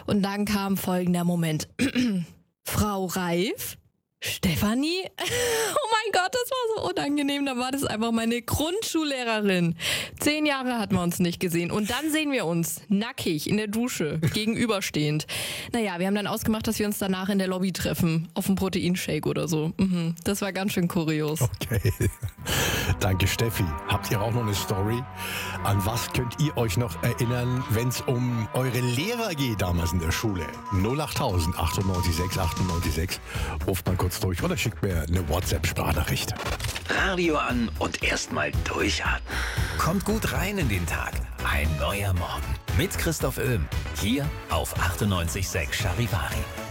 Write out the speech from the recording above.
Und dann kam folgender Moment. Frau Reif? Stefanie? Oh mein Gott, das war so unangenehm. Da war das einfach meine Grundschullehrerin. 10 Jahre hatten wir uns nicht gesehen. Und dann sehen wir uns nackig in der Dusche, gegenüberstehend. Naja, wir haben dann ausgemacht, dass wir uns danach in der Lobby treffen. Auf einen Proteinshake oder so. Das war ganz schön kurios. Okay. Danke, Steffi. Habt ihr auch noch eine Story? An was könnt ihr euch noch erinnern, wenn es um eure Lehrer geht damals in der Schule? 08000 98 6 98 6. Ruft mal kurz durch oder schickt mir eine WhatsApp-Sprachnachricht. Radio an und erstmal durchatmen. Kommt gut rein in den Tag. Ein neuer Morgen. Mit Christoph Öhm. Hier auf 98.6 Charivari.